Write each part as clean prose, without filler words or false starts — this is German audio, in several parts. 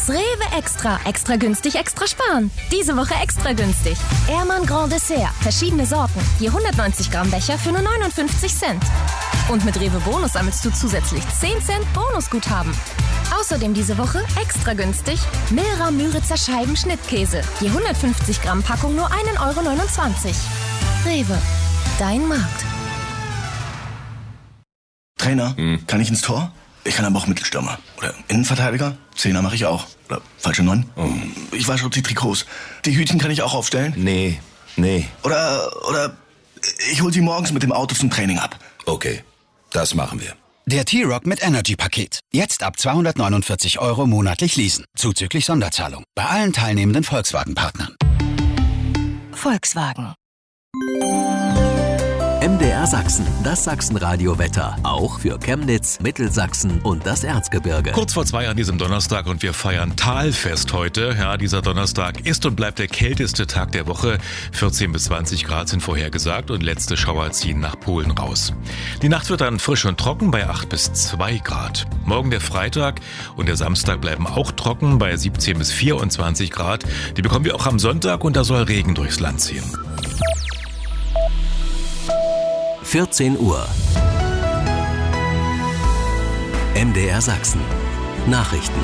Das Rewe Extra. Extra günstig, extra sparen. Diese Woche extra günstig. Ehrmann Grand Dessert. Verschiedene Sorten. Je 190 Gramm Becher für nur 59 Cent. Und mit Rewe Bonus sammelst du zusätzlich 10 Cent Bonusguthaben. Außerdem diese Woche extra günstig Milra Müritzer Scheiben Schnittkäse. Je 150 Gramm Packung nur 1,29 €. Rewe. Dein Markt. Trainer, kann ich ins Tor? Ich kann aber auch Mittelstürmer. Oder Innenverteidiger? Zehner mache ich auch. Oder falsche 9? Ich wasche die Trikots. Die Hütchen kann ich auch aufstellen? Nee. Oder ich hol sie morgens mit dem Auto zum Training ab. Okay, das machen wir. Der T-Rock mit Energy-Paket. Jetzt ab 249 € monatlich leasen. Zuzüglich Sonderzahlung. Bei allen teilnehmenden Volkswagen-Partnern. Volkswagen. MDR Sachsen, das Sachsenradio-Wetter. Auch für Chemnitz, Mittelsachsen und das Erzgebirge. Kurz vor 2 an diesem Donnerstag und wir feiern Talfest heute. Ja, dieser Donnerstag ist und bleibt der kälteste Tag der Woche. 14 bis 20 Grad sind vorhergesagt und letzte Schauer ziehen nach Polen raus. Die Nacht wird dann frisch und trocken bei 8 bis 2 Grad. Morgen der Freitag und der Samstag bleiben auch trocken bei 17 bis 24 Grad. Die bekommen wir auch am Sonntag und da soll Regen durchs Land ziehen. 14 Uhr. MDR Sachsen. Nachrichten.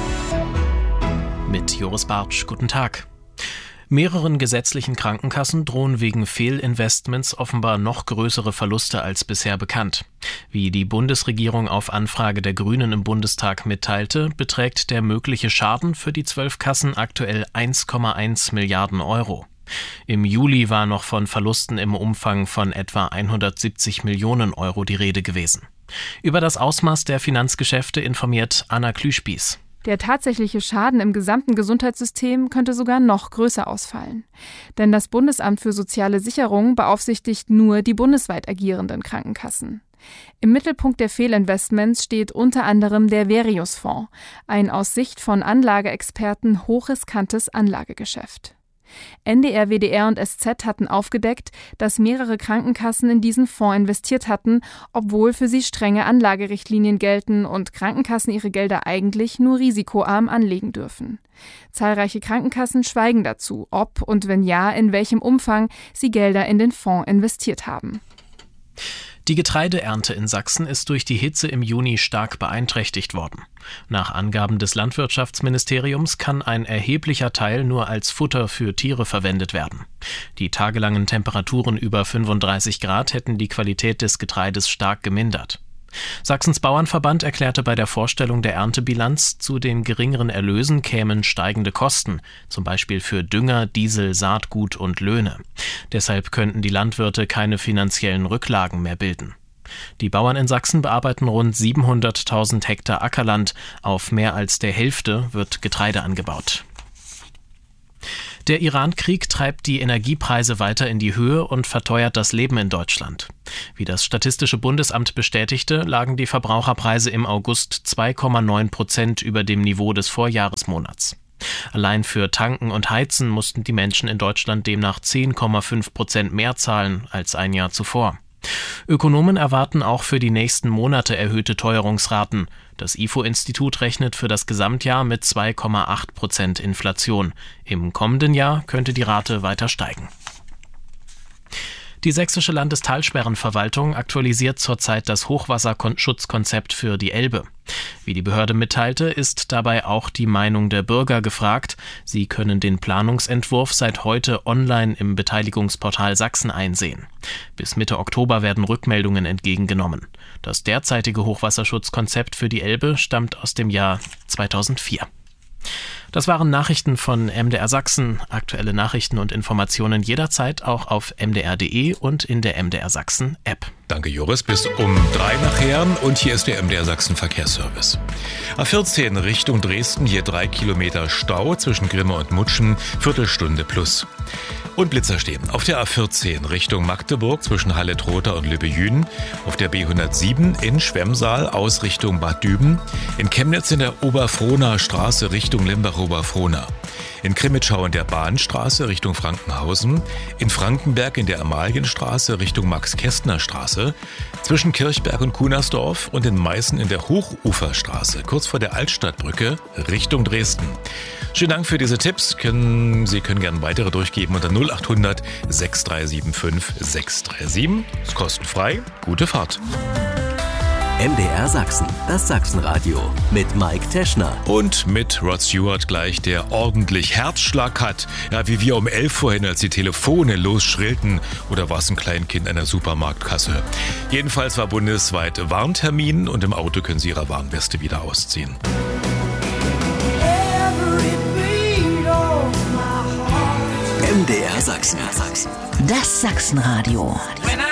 Mit Joris Bartsch, guten Tag. Mehreren gesetzlichen Krankenkassen drohen wegen Fehlinvestments offenbar noch größere Verluste als bisher bekannt. Wie die Bundesregierung auf Anfrage der Grünen im Bundestag mitteilte, beträgt der mögliche Schaden für die 12 Kassen aktuell 1,1 Milliarden €. Im Juli war noch von Verlusten im Umfang von etwa 170 Millionen € die Rede gewesen. Über das Ausmaß der Finanzgeschäfte informiert Anna Klüspieß. Der tatsächliche Schaden im gesamten Gesundheitssystem könnte sogar noch größer ausfallen. Denn das Bundesamt für soziale Sicherung beaufsichtigt nur die bundesweit agierenden Krankenkassen. Im Mittelpunkt der Fehlinvestments steht unter anderem der Verius-Fonds, ein aus Sicht von Anlageexperten hochriskantes Anlagegeschäft. NDR, WDR und SZ hatten aufgedeckt, dass mehrere Krankenkassen in diesen Fonds investiert hatten, obwohl für sie strenge Anlagerichtlinien gelten und Krankenkassen ihre Gelder eigentlich nur risikoarm anlegen dürfen. Zahlreiche Krankenkassen schweigen dazu, ob und wenn ja, in welchem Umfang sie Gelder in den Fonds investiert haben. Die Getreideernte in Sachsen ist durch die Hitze im Juni stark beeinträchtigt worden. Nach Angaben des Landwirtschaftsministeriums kann ein erheblicher Teil nur als Futter für Tiere verwendet werden. Die tagelangen Temperaturen über 35 Grad hätten die Qualität des Getreides stark gemindert. Sachsens Bauernverband erklärte bei der Vorstellung der Erntebilanz, zu den geringeren Erlösen kämen steigende Kosten, zum Beispiel für Dünger, Diesel, Saatgut und Löhne. Deshalb könnten die Landwirte keine finanziellen Rücklagen mehr bilden. Die Bauern in Sachsen bearbeiten rund 700.000 Hektar Ackerland. Auf mehr als der Hälfte wird Getreide angebaut. Der Iran-Krieg treibt die Energiepreise weiter in die Höhe und verteuert das Leben in Deutschland. Wie das Statistische Bundesamt bestätigte, lagen die Verbraucherpreise im August 2,9% über dem Niveau des Vorjahresmonats. Allein für Tanken und Heizen mussten die Menschen in Deutschland demnach 10,5% mehr zahlen als ein Jahr zuvor. Ökonomen erwarten auch für die nächsten Monate erhöhte Teuerungsraten. Das IFO-Institut rechnet für das Gesamtjahr mit 2,8% Inflation. Im kommenden Jahr könnte die Rate weiter steigen. Die sächsische Landestalsperrenverwaltung aktualisiert zurzeit das Hochwasserschutzkonzept für die Elbe. Wie die Behörde mitteilte, ist dabei auch die Meinung der Bürger gefragt. Sie können den Planungsentwurf seit heute online im Beteiligungsportal Sachsen einsehen. Bis Mitte Oktober werden Rückmeldungen entgegengenommen. Das derzeitige Hochwasserschutzkonzept für die Elbe stammt aus dem Jahr 2004. Das waren Nachrichten von MDR Sachsen. Aktuelle Nachrichten und Informationen jederzeit auch auf mdr.de und in der MDR Sachsen App. Danke Joris, bis um 3 nachher und hier ist der MDR Sachsen Verkehrsservice. A14 Richtung Dresden, hier 3 Kilometer Stau zwischen Grimme und Mutschen, Viertelstunde plus. Und Blitzer stehen auf der A14 Richtung Magdeburg zwischen Halle-Trotha und Lübbejüden, auf der B107 in Schwemmsaal aus Richtung Bad Düben, in Chemnitz in der Oberfrohner Straße Richtung Limbach-Oberfrohna, in Krimitschau in der Bahnstraße Richtung Frankenhausen, in Frankenberg in der Amalienstraße Richtung Max-Kästner-Straße, zwischen Kirchberg und Kunersdorf und in Meißen in der Hochuferstraße, kurz vor der Altstadtbrücke Richtung Dresden. Vielen Dank für diese Tipps. Sie können gerne weitere durchgeben unter 0800 6375 637. Ist kostenfrei. Gute Fahrt. MDR Sachsen, das Sachsenradio mit Mike Teschner. Und mit Rod Stewart gleich, der ordentlich Herzschlag hat. Ja, wie wir um 11 vorhin, als die Telefone losschrillten. Oder war es ein Kleinkind an der Supermarktkasse? Jedenfalls war bundesweit Warntermin und im Auto können Sie Ihre Warnweste wieder ausziehen. MDR Sachsen. Das Sachsenradio. When